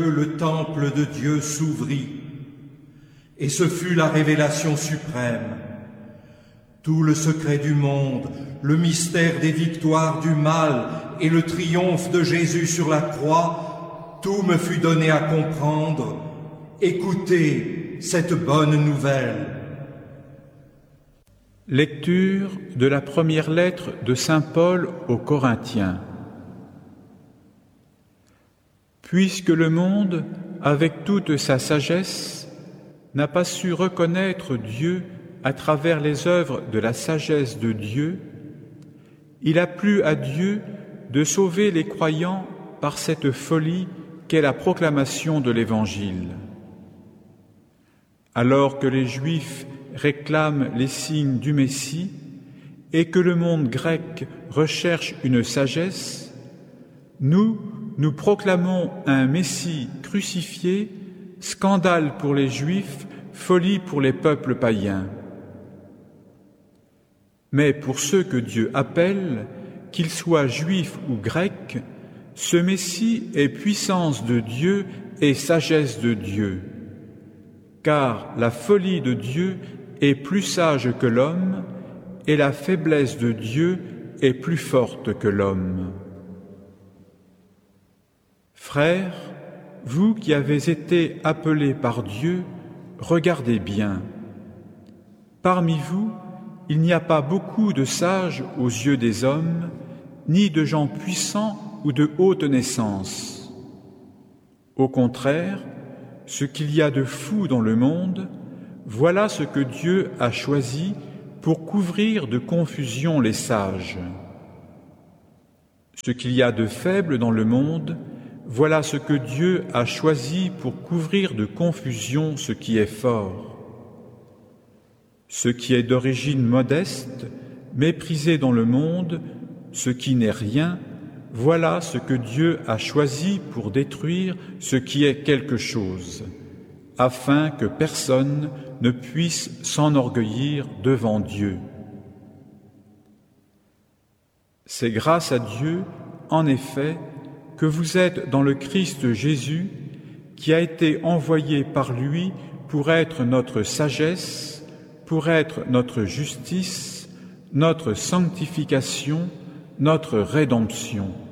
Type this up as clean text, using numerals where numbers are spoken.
Le temple de Dieu s'ouvrit, et ce fut la révélation suprême. Tout le secret du monde, le mystère des victoires du mal et le triomphe de Jésus sur la croix, tout me fut donné à comprendre. Écoutez cette bonne nouvelle. Lecture de la première lettre de saint Paul aux Corinthiens. Puisque le monde, avec toute sa sagesse, n'a pas su reconnaître Dieu à travers les œuvres de la sagesse de Dieu, il a plu à Dieu de sauver les croyants par cette folie qu'est la proclamation de l'Évangile. Alors que les Juifs réclament les signes du Messie et que le monde grec recherche une sagesse, nous proclamons un Messie crucifié, scandale pour les Juifs, folie pour les peuples païens. Mais pour ceux que Dieu appelle, qu'ils soient juifs ou grecs, ce Messie est puissance de Dieu et sagesse de Dieu. Car la folie de Dieu est plus sage que l'homme, et la faiblesse de Dieu est plus forte que l'homme. Frères, vous qui avez été appelés par Dieu, regardez bien. Parmi vous, il n'y a pas beaucoup de sages aux yeux des hommes, ni de gens puissants ou de haute naissance. Au contraire, ce qu'il y a de fou dans le monde, voilà ce que Dieu a choisi pour couvrir de confusion les sages. Ce qu'il y a de faible dans le monde, voilà ce que Dieu a choisi pour couvrir de confusion ce qui est fort. Ce qui est d'origine modeste, méprisé dans le monde, ce qui n'est rien, voilà ce que Dieu a choisi pour détruire ce qui est quelque chose, afin que personne ne puisse s'enorgueillir devant Dieu. C'est grâce à Dieu, en effet, que vous êtes dans le Christ Jésus, qui a été envoyé par lui pour être notre sagesse, pour être notre justice, notre sanctification, notre rédemption.